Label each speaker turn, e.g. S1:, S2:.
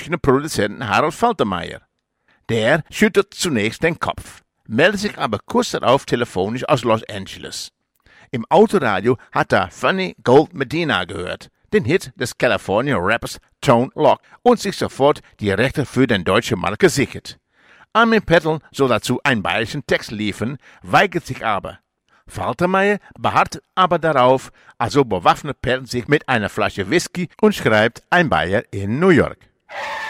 S1: Münchner Produzenten Harold Faltermeier. Der schüttelt zunächst den Kopf, meldet sich aber kurz darauf telefonisch aus Los Angeles. Im Autoradio hat er Funny Gold Medina gehört, den Hit des California Rappers Tone Loc, und sich sofort die Rechte für den deutschen Markt gesichert. Armin Petrl soll dazu einen bayerischen Text liefern, weigert sich aber. Faltermeier beharrt aber darauf, also bewaffnet Petrl sich mit einer Flasche Whisky und schreibt ein Bayer in New York.